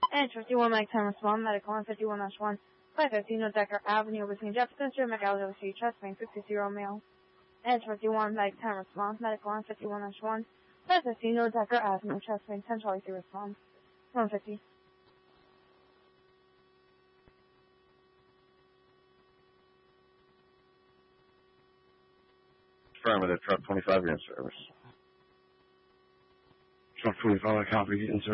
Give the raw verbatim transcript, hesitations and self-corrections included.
And fifty-one Mike ten respond, medical on fifty-one dash one. five fifty North Decker Avenue between Jefferson Street and McAllister Street, Chestnut, sixty male. And fifty-one Mike ten respond, medical on fifty-one dash one. five fifty North Decker Avenue, Chestnut, ten Charlie three respond. one fifty. Affirmative, truck twenty-five in service. Truck twenty-five, I copy, in service.